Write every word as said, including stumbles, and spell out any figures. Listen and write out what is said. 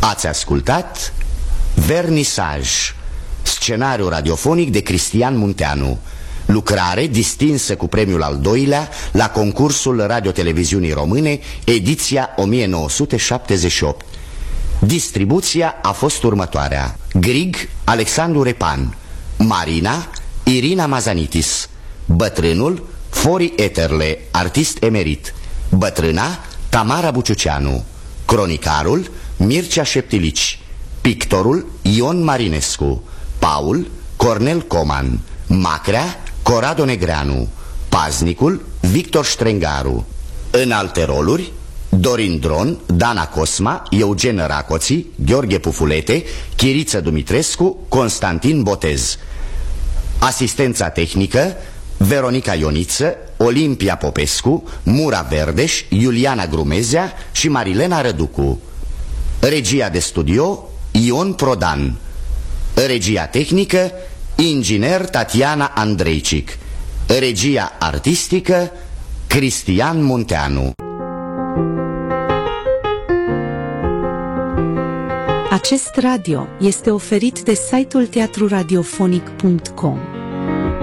Ați ascultat Vernisaj, scenariu radiofonic de Cristian Munteanu, lucrare distinsă cu premiul al doilea la concursul Radio-Televiziunii Române, ediția o mie nouă sute șaptezeci și opt. Distribuția a fost următoarea: Grig Alexandru Repan, Marina Irina Mazanitis, bătrânul Fori Eterle, artist emerit, bătrâna Tamara Buciuceanu, cronicarul Mircea Șeptilici, pictorul Ion Marinescu, Paul Cornel Coman, Macrea Corado Negreanu, paznicul Victor Ștrengaru. În alte roluri: Dorin Dron, Dana Cosma, Eugen Racoții, Gheorghe Pufulete, Chiriță Dumitrescu, Constantin Botez. Asistența tehnică: Veronica Ioniță, Olimpia Popescu, Mura Verdeș, Iuliana Grumezea și Marilena Răducu. Regia de studio: Ion Prodan. Regia tehnică: inginer Tatiana Andreicic. Regia artistică: Cristian Munteanu. Acest radio este oferit de site-ul teatru radiofonic punct com.